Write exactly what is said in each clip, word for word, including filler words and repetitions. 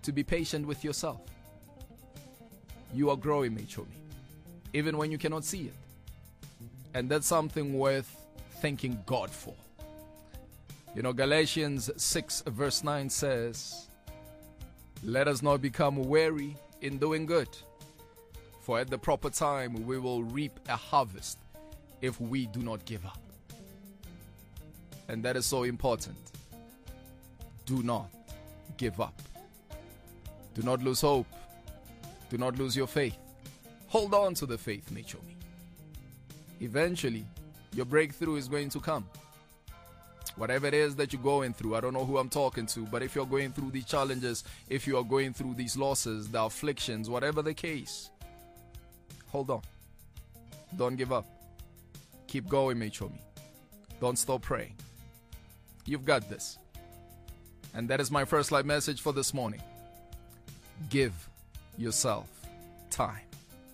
to be patient with yourself. You are growing, Michomi, even when you cannot see it. And that's something worth thanking God for. You know, Galatians six verse nine says, let us not become weary in doing good, for at the proper time we will reap a harvest if we do not give up. And that is so important. Do not give up. Do not lose hope. Do not lose your faith. Hold on to the faith, Michomi. Eventually, your breakthrough is going to come. Whatever it is that you're going through, I don't know who I'm talking to, but if you're going through these challenges, if you are going through these losses, the afflictions, whatever the case, hold on. Don't give up. Keep going, Michomi. Don't stop praying. You've got this. And that is my first live message for this morning. Give yourself time.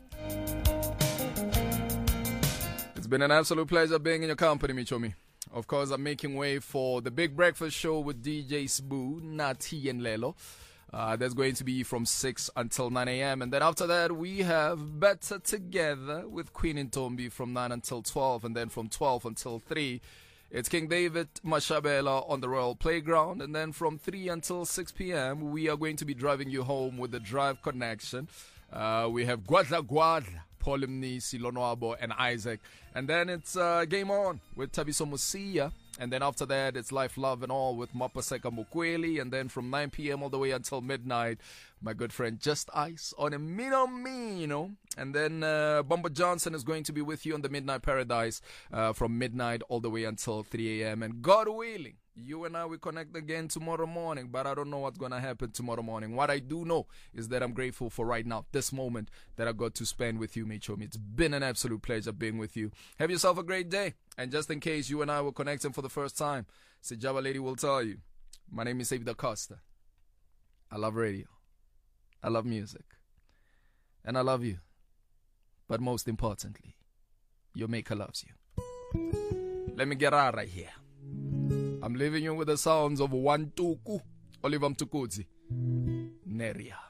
It's been an absolute pleasure being in your company, Michomi. Of course, I'm making way for the Big Breakfast Show with D J Sbu, Nati and Lelo. Uh, that's going to be from six until nine a.m. And then after that, we have Better Together with Queen Ntombi from nine until twelve. And then from twelve until three, it's King David Mashabela on the Royal Playground. And then from three until six p.m., we are going to be driving you home with the Drive Connection. Uh, we have Guadla Guadla, Paul Mnisi, Lonwabo, and Isaac. And then it's uh, Game On with Tabiso Musia. And then after that, it's Life, Love, and All with Mapaseka Mukweli. And then from nine p.m. all the way until midnight, my good friend Just Ice on a Mino Mino. And then uh, Bomba Johnson is going to be with you on the Midnight Paradise uh, from midnight all the way until three a.m. And God willing, you and I will connect again tomorrow morning, but I don't know what's going to happen tomorrow morning. What I do know is that I'm grateful for right now, this moment that I got to spend with you, Michomi. It's been an absolute pleasure being with you. Have yourself a great day. And just in case you and I were connecting for the first time, Sijaba Lady will tell you, my name is David Acosta. I love radio. I love music. And I love you. But most importantly, your maker loves you. Let me get out right here. I'm leaving you with the sounds of Wantuku, Oliver Mtukudzi, Neria.